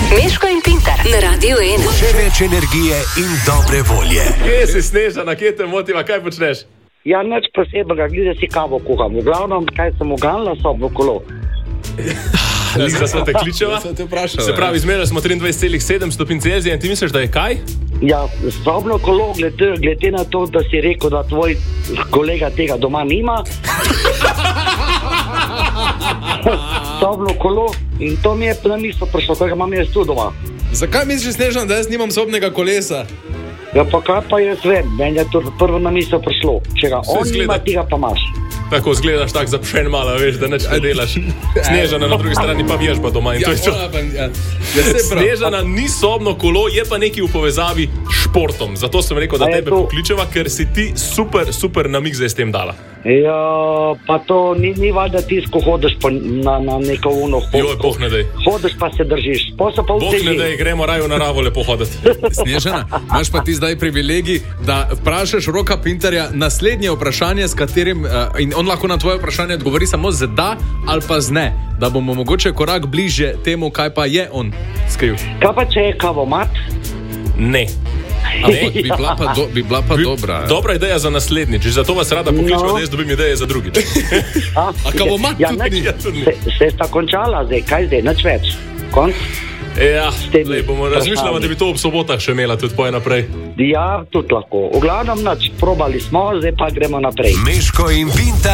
Meško in Pintar na Radio 1. Še več energije in dobre volje. Kje si, Snežana, kje te motiva, kaj počneš? Ja, nič posebnega, glede si kavo kuham. V glavnem, kaj sem uganila, sobno kolo. Da smo te kličeva? Sem te vprašal. Se pravi, izmerili smo 23,7 stopinj Celzija in ti misliš, da je kaj? Ja, sobno kolo, glede na to, da si rekel, da tvoj kolega tega doma nima. Sobno kolo in to mi je na misel prišlo, kaj ga imam jaz tu doma. Zakaj misliš, Snežana, da jaz nimam sobnega kolesa? Ja, pa kaj pa jaz vem, meni je to prvo na misel prišlo. Če ga on nima, ti ga pa imaš. Tako zgledaš tak zapšen malo, veš, da nič ne delaš. Snežana na drugi strani pa vježba doma in to je to. Snežana ni sobno kolo, je pa nekaj v povezavi s športom. Zato sem rekel, da tebe pokličeva, ker si ti super namig zdaj s tem dala. Ja, pa to ni valjda tisto, ko hodiš na neko uno. Joj, boh ne dej. Hodiš pa se držiš. Boh ne dej, gremo raj v naravo lepo hoditi. Snežana, imaš pa ti zdaj privilegij, da vprašaš Roka Pintarja naslednje vprašanje, s katerim in on lahko na tvoje vprašanje odgovori samo z da ali pa z ne, da bomo mogoče korak bliže temu, kaj pa je on skril. Kaj pa če je kavomat? Ne. Bi bila pa dobra. Dobra ideja za naslednjič, zato vas rada pokličeva, da jaz dobim ideje za drugič. A kavomat tudi ni? Se sta končala zdaj, kaj zdaj, nič več? Konc? Ja, bomo razmišljali, da bi to ob sobotah še imela tudi poje naprej. Ja, tudi lahko. V glavnem, probali smo, zdaj pa gremo naprej. Meško in Pintar.